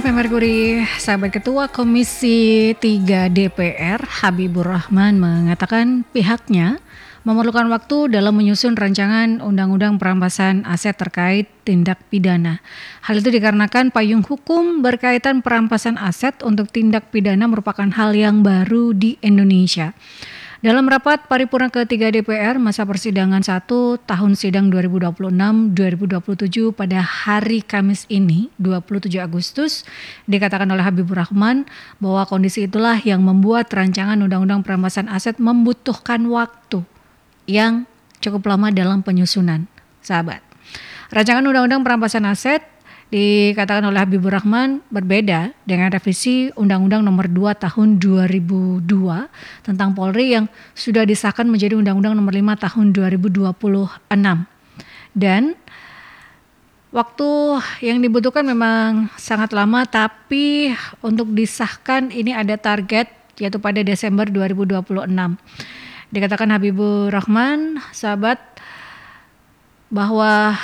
FM Merkuri, sahabat Ketua Komisi 3 DPR Habibur Rahman mengatakan pihaknya memerlukan waktu dalam menyusun rancangan undang-undang perampasan aset terkait tindak pidana. Hal itu dikarenakan payung hukum berkaitan perampasan aset untuk tindak pidana merupakan hal yang baru di Indonesia. Dalam rapat paripurna ketiga DPR masa persidangan 1 tahun sidang 2026-2027 pada hari Kamis ini 27 Agustus dikatakan oleh Habibur Rahman bahwa kondisi itulah yang membuat rancangan undang-undang perampasan aset membutuhkan waktu yang cukup lama dalam penyusunan. Sahabat, rancangan undang-undang perampasan aset dikatakan oleh Habibur Rahman berbeda dengan revisi Undang-Undang Nomor 2 Tahun 2002 tentang Polri yang sudah disahkan menjadi Undang-Undang Nomor 5 Tahun 2026. Dan waktu yang dibutuhkan memang sangat lama, tapi untuk disahkan ini ada target yaitu pada Desember 2026. Dikatakan Habibur Rahman, sahabat, bahwa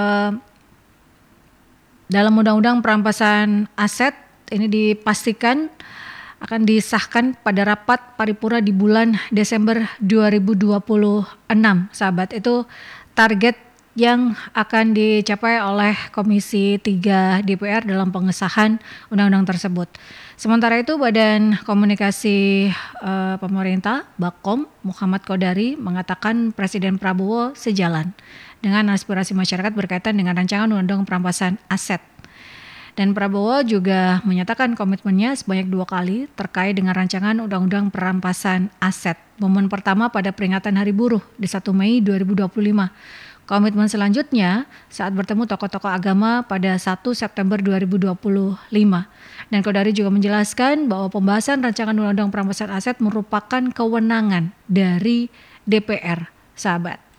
dalam Undang-Undang Perampasan Aset ini dipastikan akan disahkan pada rapat paripurna di bulan Desember 2026. Sahabat, itu target yang akan dicapai oleh Komisi 3 DPR dalam pengesahan undang-undang tersebut. Sementara itu Badan Komunikasi Pemerintah Bakom Muhammad Kodari mengatakan Presiden Prabowo sejalan dengan aspirasi masyarakat berkaitan dengan rancangan undang-undang perampasan aset. Dan Prabowo juga menyatakan komitmennya sebanyak 2 kali terkait dengan rancangan undang-undang perampasan aset. Momen pertama pada peringatan Hari Buruh di 1 Mei 2025. Komitmen selanjutnya saat bertemu tokoh-tokoh agama pada 1 September 2025. Dan Kodari juga menjelaskan bahwa pembahasan rancangan undang-undang perampasan aset merupakan kewenangan dari DPR, sahabat.